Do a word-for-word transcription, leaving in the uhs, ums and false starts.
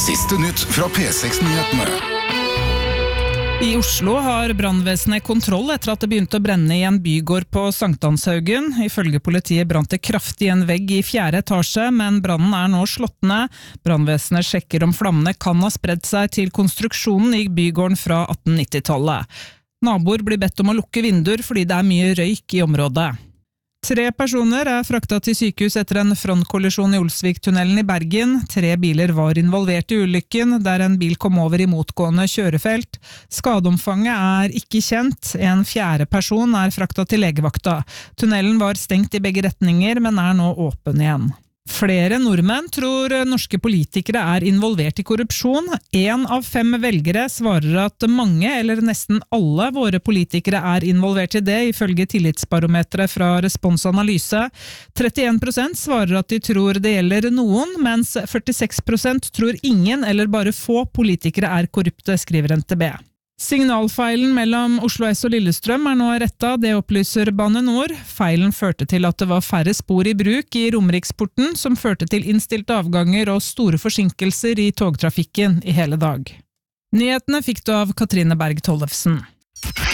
Siste nytt fra P seks-nyhetene. I Oslo har brannvesenet kontroll etter at det begynte å brenne i en bygård på Sankthanshaugen. Ifølge politiet brant det kraftig i en vegg i fjerde etasje, men brannen er nå slått ned. Brannvesenet sjekker om flammene kan ha spredd seg til konstruksjonen i bygården fra atten nittitallet. Naboer blir bedt om å lukke vinduer fordi det er mye røyk i området. Tre personer er fraktet til sykehus etter en frontkollisjon i Olsvik-tunnelen i Bergen. Tre biler var involvert i ulykken, der en bil kom over i motgående kjørefelt. Skadeomfanget er ikke kjent. En fjerde person er fraktet til legevakta. Tunnelen var stengt i begge retninger, men er nå åpen igjen. Flere nordmenn tror norske politikere er involvert i korrupsjon. En av fem velgere svarer at mange, eller nesten alle våre politikere er involvert i det, ifølge tillitsbarometeret fra Respons Analyse. trettien prosent svarer at de tror det gjelder noen, mens førtiseks prosent tror ingen eller bare få politikere er korrupte, skriver N T B. Signalfeilen mellom Oslo S og Lillestrøm er nå rettet, det opplyser Bane Nor. Feilen førte til at det var færre spor i bruk i Romeriksporten, som førte til innstilte avganger og store forsinkelser i togtrafikken i hele dag. Nyhetene fikk du av Katrine Berg Tollefsen.